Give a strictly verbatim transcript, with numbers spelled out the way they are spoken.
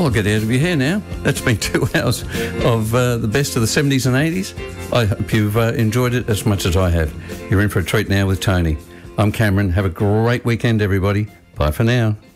I'll get out of your hair now. That's been two hours of uh, the best of the seventies and eighties. I hope you've uh, enjoyed it as much as I have. You're in for a treat now with Tony. I'm Cameron. Have a great weekend, everybody. Bye for now.